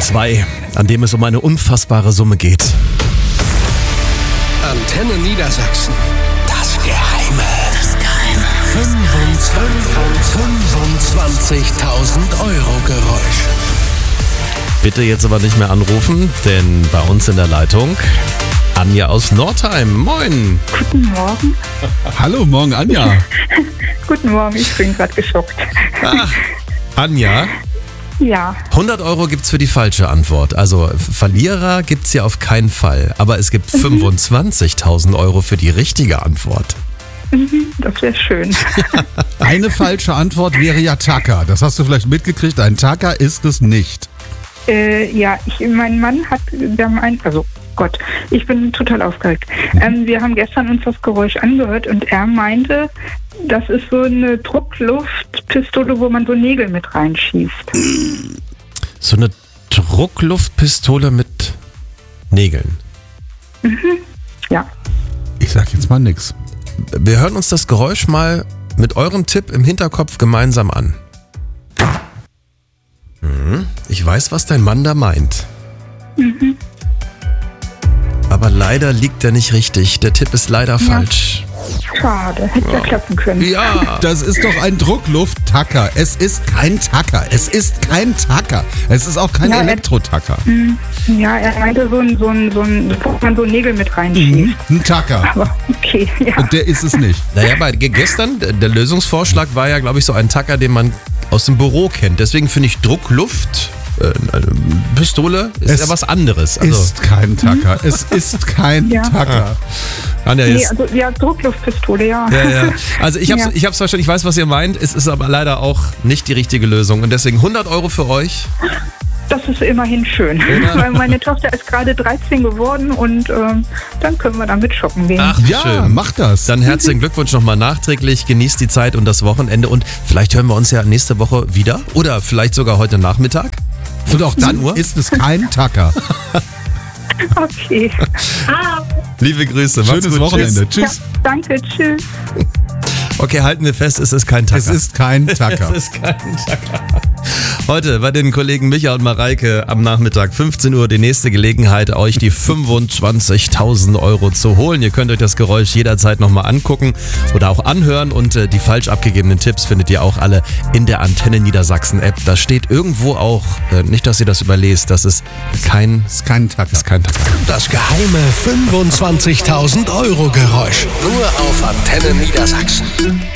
2, an dem es um eine unfassbare Summe geht. Antenne Niedersachsen. Das Geheime. 25.000 Euro Geräusch. Bitte jetzt aber nicht mehr anrufen, denn bei uns in der Leitung Anja aus Nordheim. Moin. Guten Morgen. Hallo, morgen Anja. Guten Morgen, ich bin gerade geschockt. Ach, Anja, Ja, 100 Euro gibt's für die falsche Antwort. Also Verlierer gibt's ja auf keinen Fall. Aber es gibt 25.000 Euro für die richtige Antwort. das wäre schön. Eine falsche Antwort wäre ja Tacker. Das hast du vielleicht mitgekriegt. Ein Tacker ist es nicht. Mein Mann hat gemeint, Gott, ich bin total aufgeregt. Wir haben gestern uns das Geräusch angehört und er meinte, das ist so eine Druckluftpistole, wo man so Nägel mit reinschießt. So eine Druckluftpistole mit Nägeln. Ja, Ich sag jetzt mal nix. Wir hören uns das Geräusch mal mit eurem Tipp im Hinterkopf gemeinsam an. Ich weiß, was dein Mann da meint. Aber leider liegt er nicht richtig. Der Tipp ist leider falsch. schade, hätte ja klappen können. Ja. Das ist doch ein Druckluft-Tacker. Es ist kein Tacker. Es ist kein Tacker. Es ist auch kein Ja, Elektro-Tacker. Ja, er meinte wo man so Nägel mit reinschießt. Ein Tacker. Aber okay, ja. Und der ist es nicht. Naja, gestern, der Lösungsvorschlag war ja, glaube ich, so ein Tacker, den man aus dem Büro kennt. Deswegen finde ich Druckluft, Pistole ist ja was anderes. Also, Ist kein Tacker. Es ist kein Ja. Tacker. Anja, Nee, jetzt, Druckluftpistole, ja. ja. Also ich hab's, Ja. ich hab's verstanden, ich weiß, was ihr meint. Es ist aber leider auch nicht die richtige Lösung. Und deswegen 100 Euro für euch. Das ist immerhin schön, Oder? weil meine Tochter ist gerade 13 geworden und dann können wir damit shoppen gehen. Ach, Ja, schön. mach das. Dann herzlichen Glückwunsch nochmal nachträglich. Genießt die Zeit und das Wochenende. Und vielleicht hören wir uns ja nächste Woche wieder. Oder vielleicht sogar heute Nachmittag. Und auch dann Uhr? ist es kein Tacker. Okay. Liebe Grüße. Macht's Schönes gut. Wochenende. Ja, Tschüss. danke, tschüss. Okay, halten wir fest, es ist kein Tacker. Es ist kein Tacker. Es ist kein Tacker. Heute bei den Kollegen Micha und Mareike am Nachmittag 15 Uhr die nächste Gelegenheit, euch die 25.000 Euro zu holen. Ihr könnt euch das Geräusch jederzeit nochmal angucken oder auch anhören und die falsch abgegebenen Tipps findet ihr auch alle in der Antenne Niedersachsen App. Da steht irgendwo auch, nicht, dass ihr das überlest, das ist kein Tacker. Tacker. Das geheime 25.000 Euro Geräusch. Nur auf Antenne Niedersachsen.